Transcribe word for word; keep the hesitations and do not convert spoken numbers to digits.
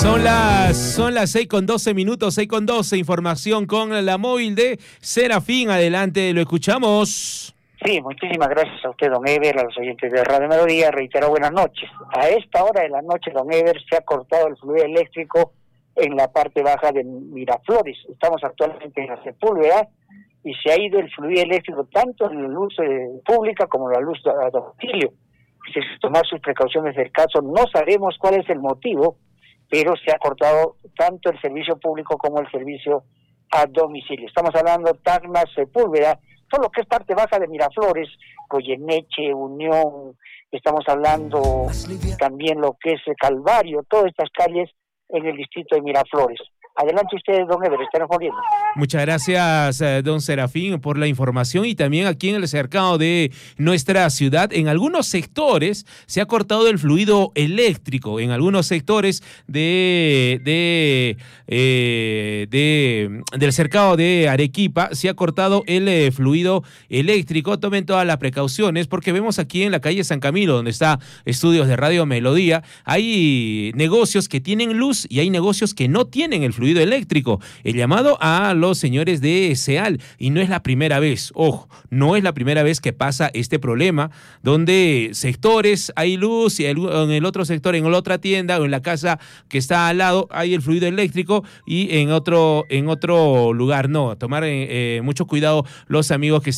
Son las, son las seis con doce minutos, seis con doce, información con la móvil de Serafín. Adelante, lo escuchamos. Sí, muchísimas gracias a usted, don Ever, a los oyentes de Radio Melodía. Reitero, buenas noches. A esta hora de la noche, don Ever, se ha cortado el fluido eléctrico en la parte baja de Miraflores. Estamos actualmente en la Sepúlveda y se ha ido el fluido eléctrico tanto en la luz eh, pública como en la luz a domicilio. Se tomar sus precauciones del caso. No sabemos cuál es el motivo, pero se ha cortado tanto el servicio público como el servicio a domicilio. Estamos hablando de Tacna, Sepúlveda, todo lo que es parte baja de Miraflores, Goyeneche, Unión, estamos hablando también lo que es Calvario, todas estas calles en el distrito de Miraflores. Adelante ustedes, don Ever, están volviendo. Muchas gracias, eh, don Serafín, por la información. Y también aquí en el cercado de nuestra ciudad, en algunos sectores se ha cortado el fluido eléctrico. En algunos sectores de, de, eh, de del cercado de Arequipa se ha cortado el eh, fluido eléctrico. Tomen todas las precauciones porque vemos aquí en la calle San Camilo, donde está Estudios de Radio Melodía, hay negocios que tienen luz y hay negocios que no tienen el fluido eléctrico. El llamado a los señores de SEAL, y no es la primera vez, ojo, no es la primera vez que pasa este problema, donde sectores hay luz y en el otro sector, en la otra tienda o en la casa que está al lado hay el fluido eléctrico y en otro, en otro lugar no. Tomar eh, mucho cuidado los amigos que